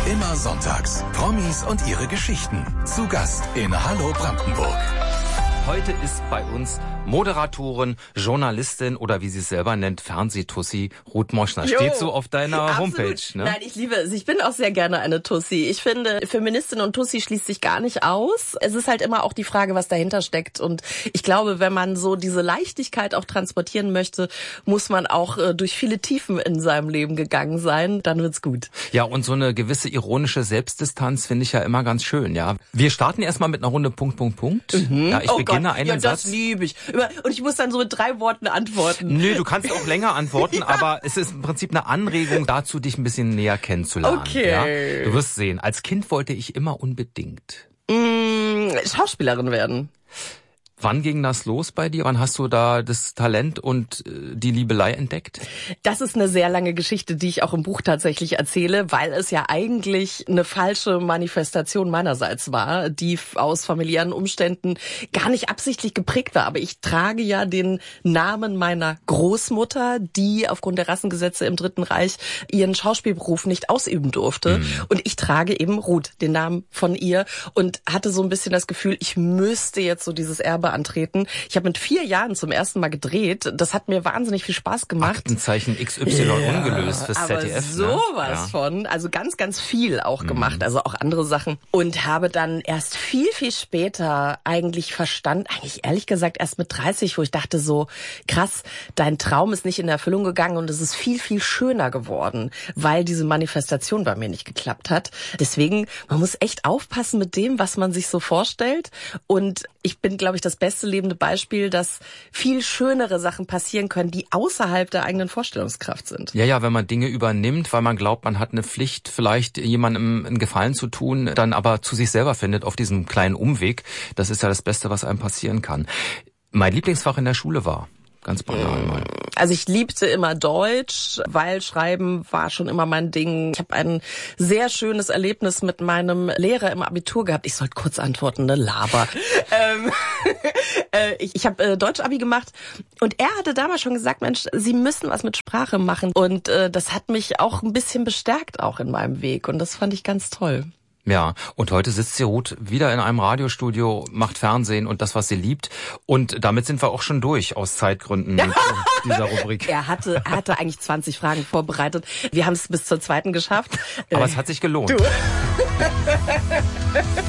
Immer sonntags. Promis und ihre Geschichten. Zu Gast in Hallo Brandenburg. Heute ist bei uns Moderatorin, Journalistin oder wie sie es selber nennt, Fernsehtussi Ruth Moschner. Steht so auf deiner Homepage, ne? Nein, ich liebe es. Ich bin auch sehr gerne eine Tussi. Ich finde, Feministin und Tussi schließt sich gar nicht aus. Es ist halt immer auch die Frage, was dahinter steckt. Und ich glaube, wenn man so diese Leichtigkeit auch transportieren möchte, muss man auch durch viele Tiefen in seinem Leben gegangen sein. Dann wird's gut. Ja, und so eine gewisse ironische Selbstdistanz finde ich ja immer ganz schön, ja. Wir starten erstmal mit einer Runde Punkt. Ja, ich beginne einen Satz. Das liebe ich. Und ich muss dann so mit 3 Worten antworten. Nö, du kannst auch länger antworten, ja. Aber es ist im Prinzip eine Anregung dazu, dich ein bisschen näher kennenzulernen. Okay. Ja? Du wirst sehen, als Kind wollte ich immer unbedingt Schauspielerin werden. Wann ging das los bei dir? Wann hast du da das Talent und die Liebelei entdeckt? Das ist eine sehr lange Geschichte, die ich auch im Buch tatsächlich erzähle, weil es ja eigentlich eine falsche Manifestation meinerseits war, die aus familiären Umständen gar nicht absichtlich geprägt war. Aber ich trage ja den Namen meiner Großmutter, die aufgrund der Rassengesetze im Dritten Reich ihren Schauspielberuf nicht ausüben durfte. Und ich trage eben Ruth, den Namen von ihr, und hatte so ein bisschen das Gefühl, ich müsste jetzt so dieses Erbe antreten. Ich habe mit 4 Jahren zum ersten Mal gedreht. Das hat mir wahnsinnig viel Spaß gemacht. Aktenzeichen XY ungelöst fürs ZDF. Sowas von. Also ganz, ganz viel auch gemacht. Also auch andere Sachen. Und habe dann erst viel, viel später eigentlich verstanden, eigentlich ehrlich gesagt erst mit 30, wo ich dachte so, krass, dein Traum ist nicht in Erfüllung gegangen und es ist viel, viel schöner geworden, weil diese Manifestation bei mir nicht geklappt hat. Deswegen, man muss echt aufpassen mit dem, was man sich so vorstellt. Und ich bin, glaube ich, das beste lebende Beispiel, dass viel schönere Sachen passieren können, die außerhalb der eigenen Vorstellungskraft sind. Ja, wenn man Dinge übernimmt, weil man glaubt, man hat eine Pflicht, vielleicht jemandem einen Gefallen zu tun, dann aber zu sich selber findet auf diesem kleinen Umweg. Das ist ja das Beste, was einem passieren kann. Mein Lieblingsfach in der Schule war ganz banal mal. Also ich liebte immer Deutsch, weil Schreiben war schon immer mein Ding. Ich habe ein sehr schönes Erlebnis mit meinem Lehrer im Abitur gehabt. Ich sollte kurz antworten, ne? Laber. Ich habe Deutsch-Abi gemacht und er hatte damals schon gesagt, Mensch, Sie müssen was mit Sprache machen. Und das hat mich auch ein bisschen bestärkt auch in meinem Weg. Und das fand ich ganz toll. Ja, und heute sitzt sie Ruth wieder in einem Radiostudio, macht Fernsehen und das, was sie liebt. Und damit sind wir auch schon durch, aus Zeitgründen mit dieser Rubrik. Er hatte eigentlich 20 Fragen vorbereitet. Wir haben es bis zur 2. geschafft. Aber es hat sich gelohnt. Du.